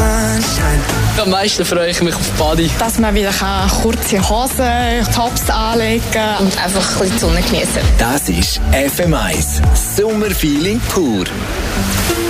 Am meisten freue ich mich auf Body. Dass man wieder kurze Hosen, Tops anlegen kann und einfach ein bisschen die Sonne genießen. Das ist FM1 Sommerfeeling pur.